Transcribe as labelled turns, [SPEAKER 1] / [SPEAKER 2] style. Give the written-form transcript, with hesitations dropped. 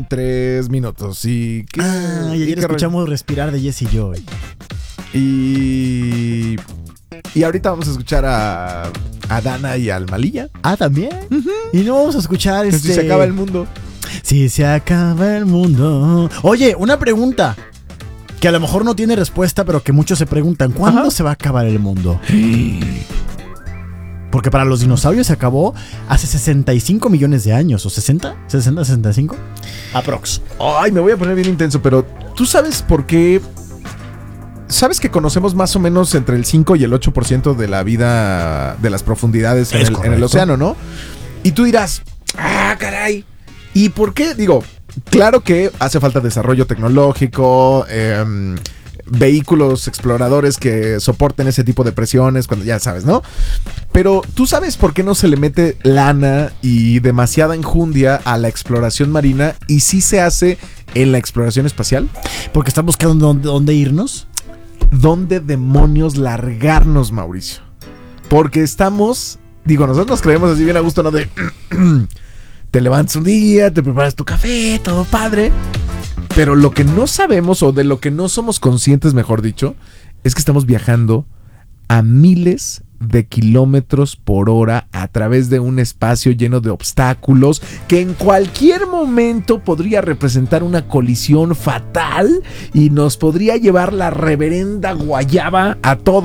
[SPEAKER 1] 3 minutos. Y
[SPEAKER 2] ayer escuchamos respirar de Jesse Joy.
[SPEAKER 1] Y ahorita vamos a escuchar a Dana y al Malilla.
[SPEAKER 2] ¿También? Uh-huh. Y no vamos a escuchar
[SPEAKER 1] Si se acaba el mundo.
[SPEAKER 2] Si se acaba el mundo. Oye, una pregunta que a lo mejor no tiene respuesta, pero que muchos se preguntan: ¿cuándo se va a acabar el mundo? Porque para los dinosaurios se acabó hace 65 millones de años. ¿O 60? ¿60, 65? Aprox.
[SPEAKER 1] Ay, me voy a poner bien intenso, pero ¿tú sabes por qué? ¿Sabes que conocemos más o menos entre el 5 y el 8% de la vida de las profundidades en el océano, ¿no? Y tú dirás, caray, ¿y por qué? Digo, claro que hace falta desarrollo tecnológico, vehículos exploradores que soporten ese tipo de presiones, cuando ya sabes, ¿no? Pero ¿tú sabes por qué no se le mete lana y demasiada enjundia a la exploración marina y sí se hace en la exploración espacial?
[SPEAKER 2] Porque están buscando dónde irnos.
[SPEAKER 1] ¿Dónde demonios largarnos, Mauricio? Porque estamos, nosotros nos creemos así bien a gusto, ¿no? De te levantas un día, te preparas tu café, todo padre. Pero lo que no sabemos, o de lo que no somos conscientes, mejor dicho, es que estamos viajando a miles de kilómetros por hora a través de un espacio lleno de obstáculos que en cualquier momento podría representar una colisión fatal y nos podría llevar la reverenda guayaba a todos.